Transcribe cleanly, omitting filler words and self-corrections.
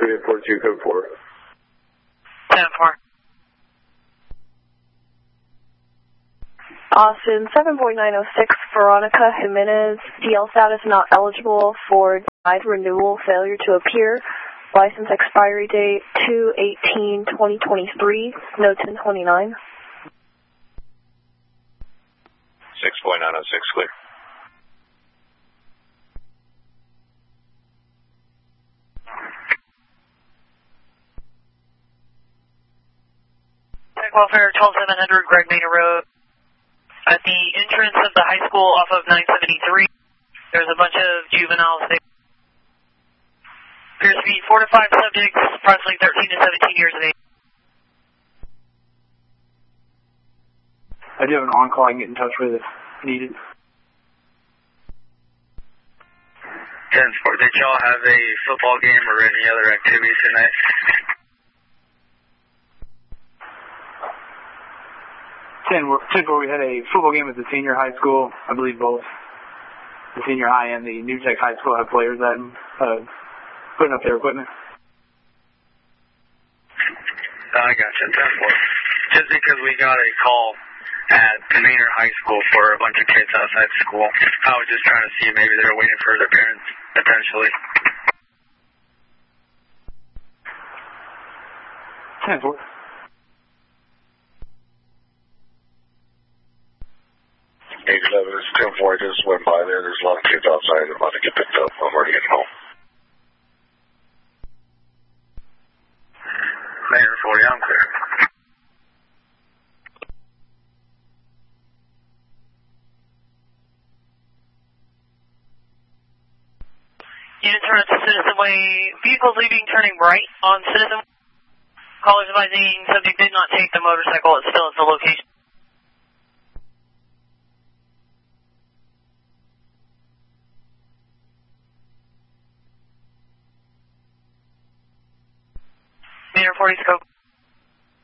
and 42, code 4. 10-4. Austin 74906, Veronica Jimenez, DL status not eligible for denied renewal, failure to appear. License expiry date 2/18/2023, no 1029. 64906, clear. Tech Welfare 12700 Greg Maynard Road. At the entrance of the high school off of 973, there's a bunch of juveniles there. Appears to be 4 to 5 subjects, approximately 13 to 17 years of age. I do have an on-call I can get in touch with if needed. 10-4, did y'all have a football game or any other activities tonight? 10-4, we had a football game at the senior high school. I believe both the senior high and the New Tech High School have players that putting up their equipment. I gotcha, 10-4. Just because we got a call at the Maynard High School for a bunch of kids outside school. I was just trying to see maybe they were waiting for their parents, potentially. 10-4. Age 11 is 10-4. I just went by there. There's a lot of kids outside. I'm about to get picked up. I'm already getting home. Maynard 40, I'm clear. Unit turn to Citizen Way. Vehicles leaving turning right on Citizen. Callers advising subject did not take the motorcycle. It's still at the location. Maynard 40 scope.